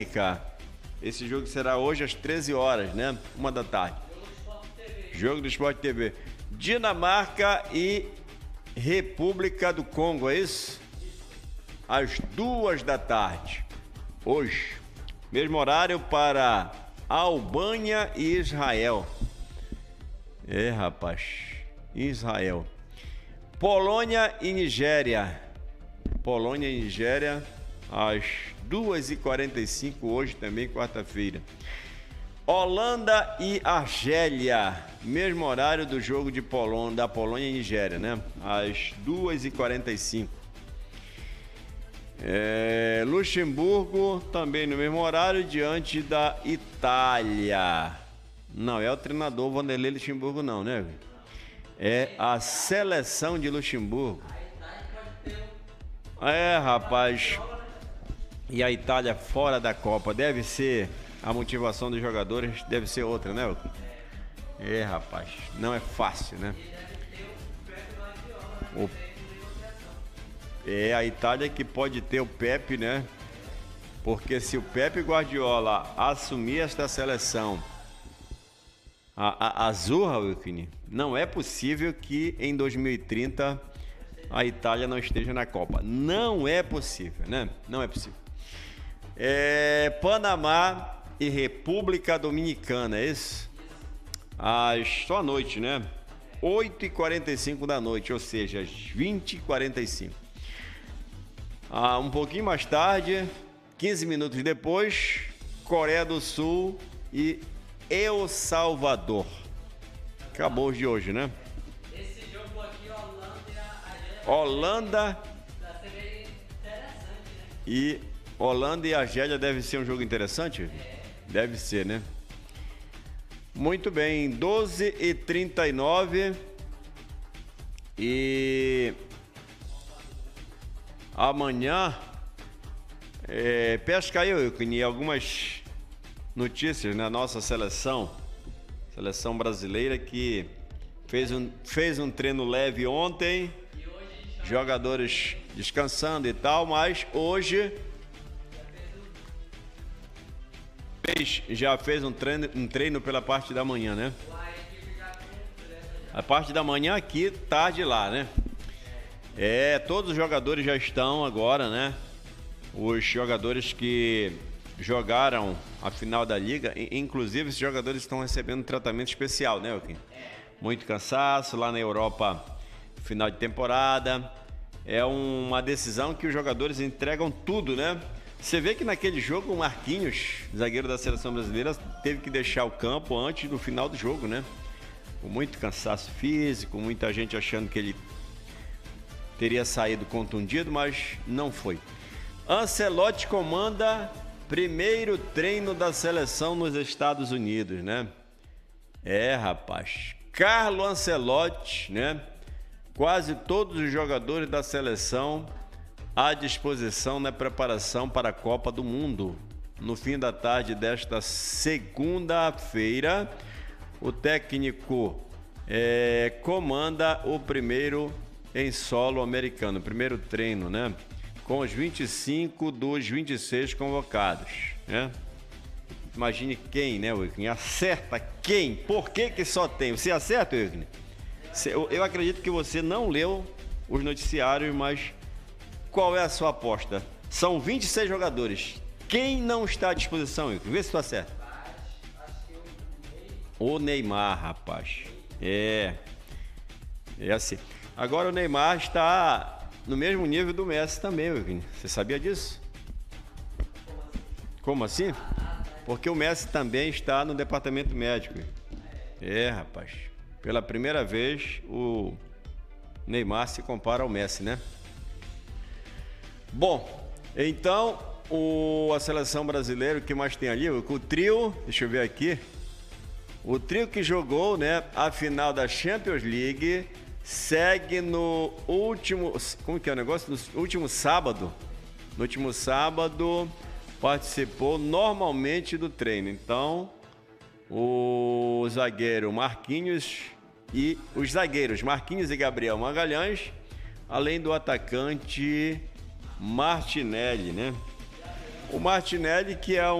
Esse jogo será hoje às 13 horas, né? 1 da tarde. Jogo do Sport TV. Dinamarca e República do Congo, é isso? Às 2 da tarde. Hoje. Mesmo horário para Albânia e Israel. Rapaz. Israel. Polônia e Nigéria. Polônia e Nigéria às 2h45 hoje também, quarta-feira. Holanda e Argélia, mesmo horário do jogo de da Polônia e Nigéria, né? Às 2h45. Luxemburgo também no mesmo horário, diante da Itália. Não é o treinador Vanderlei Luxemburgo não, né? É a seleção de Luxemburgo. Rapaz. E a Itália fora da Copa, deve ser a motivação dos jogadores, deve ser outra, né? Rapaz, não é fácil, né? A Itália que pode ter o Pepe, né? Porque se o Pepe Guardiola assumir esta seleção a Azurra, Wilkini, não é possível que em 2030 a Itália não esteja na Copa. Não é possível, né? Não é possível. Panamá e República Dominicana, é isso? Só à noite, né? 8h45 da noite, ou seja, às 20h45. Um pouquinho mais tarde, 15 minutos depois, Coreia do Sul e El Salvador. Acabou os de hoje, né? Esse jogo aqui, Holanda seria interessante, né? e Holanda e Argélia deve ser um jogo interessante? Deve ser, né? Muito bem, 12h39 e amanhã pesca aí, Wilkini, algumas notícias na nossa seleção brasileira que fez um treino leve ontem, jogadores descansando e tal, mas hoje já fez um treino pela parte da manhã, né? A parte da manhã aqui, tarde lá, né? Todos os jogadores já estão agora, né? Os jogadores que jogaram a final da Liga, inclusive esses jogadores estão recebendo um tratamento especial, né, Wilkin? Muito cansaço lá na Europa, final de temporada. É uma decisão que os jogadores entregam tudo, né? Você vê que naquele jogo o Marquinhos, zagueiro da seleção brasileira, teve que deixar o campo antes do final do jogo, né? Com muito cansaço físico, muita gente achando que ele teria saído contundido, mas não foi. Ancelotti comanda primeiro treino da seleção nos Estados Unidos, né? Rapaz. Carlo Ancelotti, né? Quase todos os jogadores da seleção à disposição na preparação para a Copa do Mundo. No fim da tarde desta segunda-feira, o técnico comanda o primeiro em solo americano, primeiro treino, né? Com os 25 dos 26 convocados, né? Imagine quem, né, Wilkin? Acerta quem? Por que só tem? Você acerta, Wilkin? Eu acredito que você não leu os noticiários, mas qual é a sua aposta? São 26 jogadores. Quem não está à disposição, Wilkin? Vê se tu acerta. Acho que O Neymar, rapaz. É assim. Agora o Neymar está no mesmo nível do Messi também, Wilkin. Você sabia disso? Como assim? Porque o Messi também está no departamento médico. Rapaz. Pela primeira vez, o Neymar se compara ao Messi, né? Bom, então, a seleção brasileira, o que mais tem ali? O trio, deixa eu ver aqui. O trio que jogou, né, a final da Champions League segue no último... Como que é o negócio? No último sábado. No último sábado participou normalmente do treino. Então, o zagueiro Marquinhos e os zagueiros Marquinhos e Gabriel Magalhães, além do atacante Martinelli, né? O Martinelli, que é